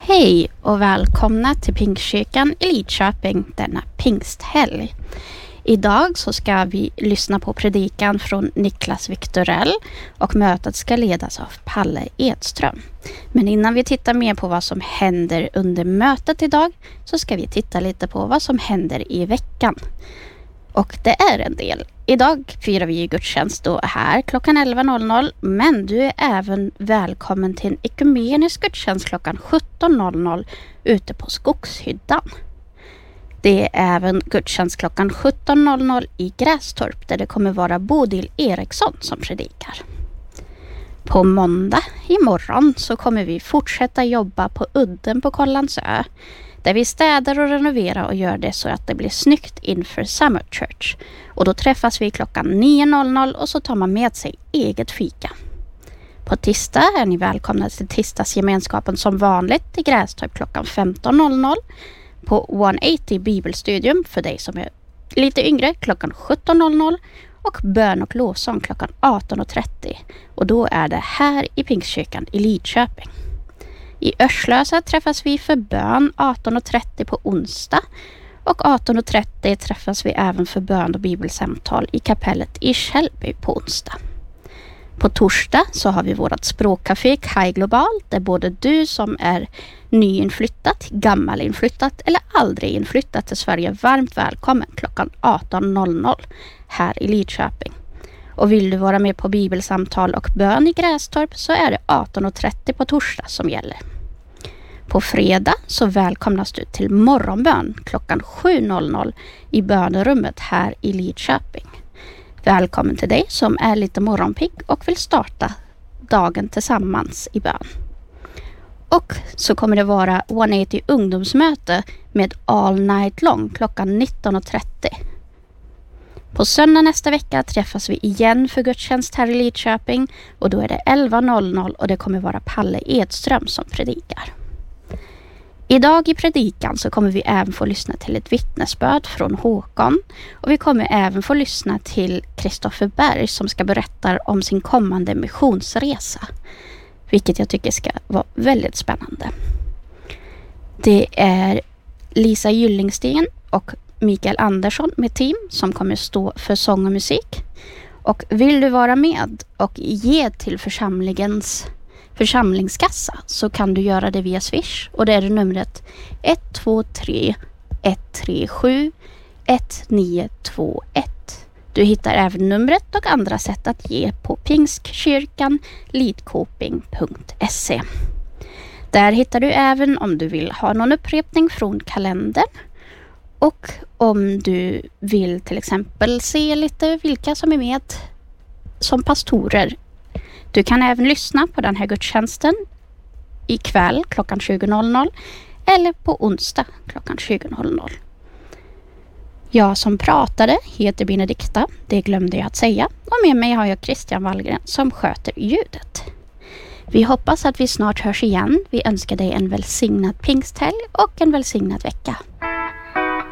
Hej och välkomna till Pingstkyrkan i Lidköping denna pingsthelg. Idag så ska vi lyssna på predikan från Niklas Viktorell och mötet ska ledas av Palle Edström. Men innan vi tittar mer på vad som händer under mötet idag så ska vi titta lite på vad som händer i veckan. Och det är en del. Idag firar vi gudstjänst då här klockan 11.00, men du är även välkommen till en ekumenisk gudstjänst klockan 17.00 ute på Skogshyddan. Det är även gudstjänst klockan 17.00 i Grästorp där det kommer vara Bodil Eriksson som predikar. På måndag imorgon så kommer vi fortsätta jobba på udden på Kållandsö där vi städar och renoverar och gör det så att det blir snyggt inför Summer Church. Och då träffas vi klockan 9.00 och så tar man med sig eget fika. På tisdag är ni välkomna till tisdagsgemenskapen som vanligt i Grästorp klockan 15.00. På 180 Bibelstudium för dig som är lite yngre klockan 17.00 och bön och lovsång klockan 18.30. Och då är det här i Pingstkyrkan i Lidköping. I Örslösa träffas vi för bön 18.30 på onsdag och 18.30 träffas vi även för bön och bibelsamtal i kapellet i Källby på onsdag. På torsdag så har vi vårt språkcafé Kai Global där både du som är nyinflyttat, gammalinflyttat eller aldrig inflyttat till Sverige är varmt välkommen klockan 18.00 här i Lidköping. Och vill du vara med på bibelsamtal och bön i Grästorp så är det 18.30 på torsdag som gäller. På fredag så välkomnas du till morgonbön klockan 7.00 i bönerummet här i Lidköping. Välkommen till dig som är lite morgonpigg och vill starta dagen tillsammans i bön. Och så kommer det vara 180 ungdomsmöte med all night long klockan 19.30. På söndag nästa vecka träffas vi igen för gudstjänst här i Lidköping och då är det 11.00 och det kommer vara Palle Edström som predikar. Idag i predikan så kommer vi även få lyssna till ett vittnesbörd från Håkon och vi kommer även få lyssna till Kristoffer Berg som ska berätta om sin kommande missionsresa, vilket jag tycker ska vara väldigt spännande. Det är Lisa Gyllingsten och Mikael Andersson med team som kommer stå för sång och musik. Och vill du vara med och ge till församlingskassa så kan du göra det via Swish och det är numret 123 137 1921. Du hittar även numret och andra sätt att ge på pingstkyrkan.lidkoping.se. Där hittar du även om du vill ha någon upprepning från kalendern. Och om du vill till exempel se lite vilka som är med som pastorer. Du kan även lyssna på den här gudstjänsten ikväll klockan 20.00 eller på onsdag klockan 20.00. Jag som pratade heter Benedikta, det glömde jag att säga. Och med mig har jag Christian Wallgren som sköter ljudet. Vi hoppas att vi snart hörs igen. Vi önskar dig en välsignad pingsthelg och en välsignad vecka.